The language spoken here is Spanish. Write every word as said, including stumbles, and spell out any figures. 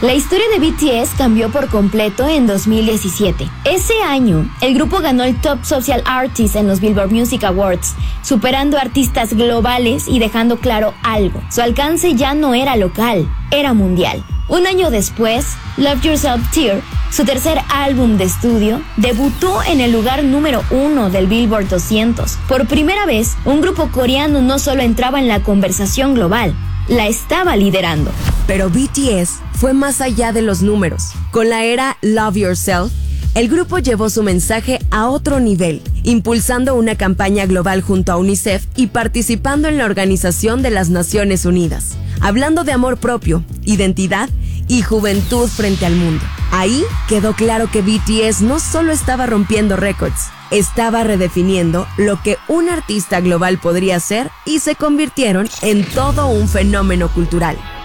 La historia de B T S cambió por completo en dos mil diecisiete. Ese año, el grupo ganó el Top Social Artist en los Billboard Music Awards, superando artistas globales y dejando claro algo: su alcance ya no era local, era mundial. Un año después, Love Yourself Tear, su tercer álbum de estudio, debutó en el lugar número uno del Billboard doscientos. Por primera vez, un grupo coreano no solo entraba en la conversación global, la estaba liderando. Pero B T S fue más allá de los números. Con la era Love Yourself, el grupo llevó su mensaje a otro nivel, impulsando una campaña global junto a UNICEF y participando en la Organización de las Naciones Unidas, hablando de amor propio, identidad y juventud frente al mundo. Ahí quedó claro que B T S no solo estaba rompiendo récords, estaba redefiniendo lo que un artista global podría ser y se convirtieron en todo un fenómeno cultural.